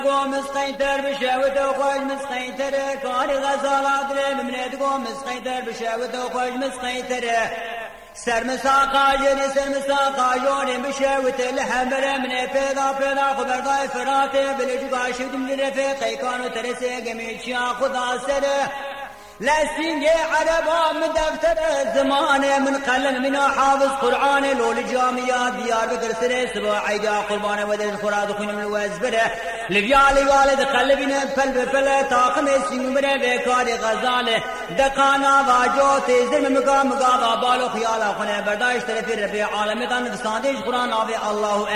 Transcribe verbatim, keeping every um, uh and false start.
مسقيتر بشاوت وخوش مسقيتر كاري غزالات لممنت قوم مسقيتر بشاوت وخوش مسقيتر سرمساقا جري سرمساقا جوني بشاوت الحمر من فيضا فيضا خبرداي فراتي بلجقا شد من رفيقي كانوا ترسي قميت شا خدا سره لسنجي عربا من دفتر الزمان من قلن من حافظ قرآن لول جاميات ديار بكر سره سبا عيدا قربان ودر خراد خين من الوزبره لبيالي والد قلبنا فل بفل طاقم سنمره بكار غزاله دقانا واجوتي زرم مقام مقابا بالو خيالا خنه برداشت رفي رفي عالمتان فساندش قرآن آوه الله